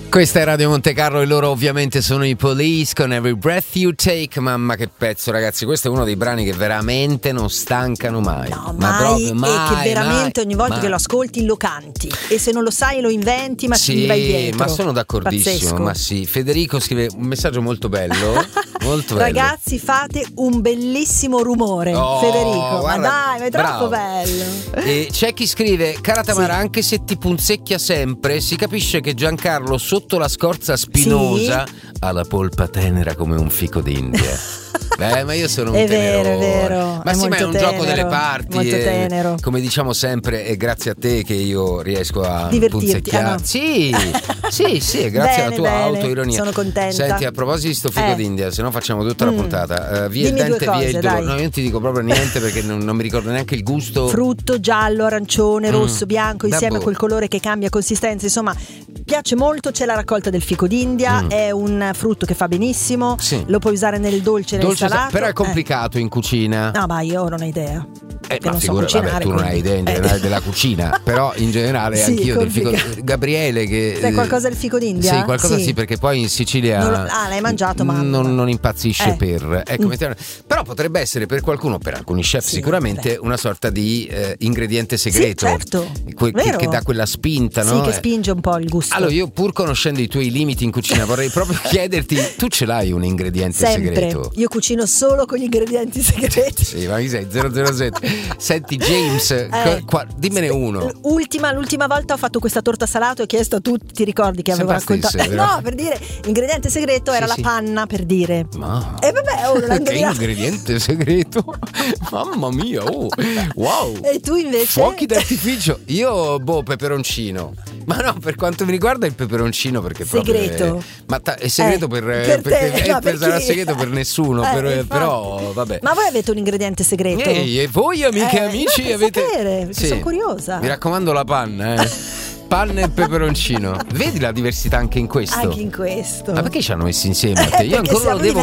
Questa è Radio Monte Carlo e loro ovviamente sono i Police con Every Breath You Take. Mamma che pezzo, ragazzi, questo è uno dei brani che veramente non stancano mai. No, ma proprio mai, e che veramente ogni volta mai. che lo ascolti lo canti, e se non lo sai lo inventi, ma sì, ci vai dietro. Ma sono d'accordissimo. Pazzesco. Ma sì, Federico scrive un messaggio molto bello. Molto bello. Ragazzi, fate un bellissimo rumore. Federico, guarda, ma dai, ma è troppo bravo. bello. E c'è chi scrive: cara Tamara, Sì. anche se ti punzecchia sempre, si capisce che Giancarlo sotto la scorza spinosa ha la polpa tenera come un fico d'India. Beh, ma io sono un È tenerone. vero, Ma è sì, ma è molto un gioco tenero, delle parti. molto tenero. Come diciamo sempre, è grazie a te che io riesco a Divertirti, punzecchiare. no. Sì, è grazie alla tua Bene, autoironia. sono contenta. Senti, a proposito di sto fico d'India, se no facciamo tutta la puntata. Via il Dimmi due dente, via il cose, dolore. dai. No, io non ti dico proprio niente perché non mi ricordo neanche il gusto. Frutto giallo, arancione, rosso, bianco, insieme a quel colore che cambia consistenza, insomma piace molto. C'è la raccolta del fico d'India, è un frutto che fa benissimo, Sì. lo puoi usare nel dolce, nel salato. Però è complicato in cucina. No, ma io non ho idea. Che Ma non so figura, cucinare, vabbè, tu non hai quindi. idea in generale della cucina, però in generale Sì, anch'io del fico. complicato. Gabriele che Sai qualcosa del fico d'India? Sì, qualcosa sì, perché poi in Sicilia l'hai mangiato, ma non impazzisce per. Ecco, Mm. però potrebbe essere per qualcuno, per alcuni chef Sì, sicuramente, una sorta di ingrediente segreto. Sì, certo. Che dà quella spinta, Sì, no? che spinge un po' il gusto. Allora, io pur conoscendo i tuoi limiti in cucina vorrei proprio chiederti: tu ce l'hai un ingrediente Sempre. segreto? Io cucino solo con gli ingredienti segreti. Sì, ma chi sei? 007. Senti, James, dimmene uno. L'ultima volta ho fatto questa torta salata e ho chiesto a tutti, ti ricordi che avevo Sempre raccontato? stesse, vero? No, per dire, l'ingrediente segreto era la sì. panna, per dire. Ma E vabbè, non l'ho che indovinato. ingrediente segreto? Mamma mia, wow. E tu invece? Fuochi d'artificio. Io, peperoncino. Ma no, per quanto mi riguarda il peperoncino perché Segreto. proprio ma è segreto per te, no, per sarà chi? segreto per nessuno, Infatti. però vabbè. Ma voi avete un ingrediente segreto? Ehi, e voi amiche e no, amici per avete sapere, perché Sì. sono curiosa. Mi raccomando la panna, Panna e peperoncino. Vedi la diversità anche in questo? Anche in questo. Ma perché ci hanno messi insieme a te? Io Perché ancora lo siamo devo